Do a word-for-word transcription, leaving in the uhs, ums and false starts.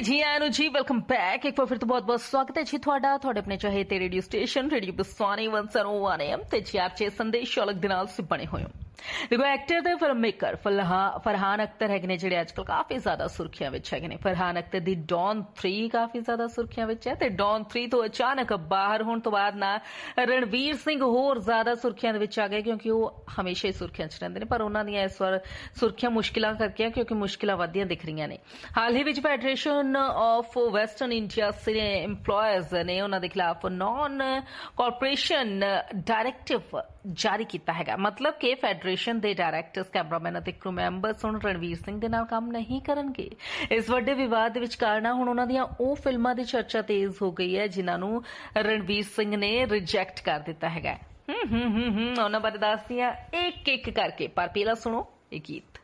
जी आनू जी welcome back एक बार फिर तो बहुत बहुत स्वागत है जी थोड़ा थोड़े अपने चाहे ते radio station radio Baswani one सरो वन एम ते जी आप चे संदेश अलग दिनाल से बने हुए देखो एक्टर ते फिल्म मेकर फरहान अख्तर है ने जिहड़े आजकल काफी ज्यादा सुर्खियां विच है ने फरहान अख्तर दी डॉन थ्री काफी ज्यादा सुर्खियां विच है ते डॉन थ्री तो अचानक बाहर होने तो बाद ना रणवीर सिंह होर ज्यादा सुर्खियां दे विच आ गए क्योंकि वो हमेशा ही सुर्खियां च रहिंदे ने पर उन्हां दी इस बार सुर्खियां मुश्किलां करके क्योंकि मुश्किलां वधियां दिख रही ने हाल ही विच फेडरेशन ऑफ वैसटर्न इंडिया सिने एम्पलॉयज ने उन्हां दे खिलाफ नॉन कॉरपोरेशन डायरेक्टिव जारी किया है मतलब कि फेडरेशन के डायरैक्टर्स कैमरामैन और क्रू मैंबर्स हुण रणवीर सिंह दे नाल काम नहीं करनगे। इस वड्डे विवाद विच कारण हुण उन्हां दीआं ओह फिल्मां दी चर्चा तेज हो गई है जिन्हां नूं रणवीर सिंह ने रिजैक्ट कर दिता है। हम्म हम्म हम्म उन्हां बारे दसदी आं एक एक करके पर पहला सुणो ये गीत।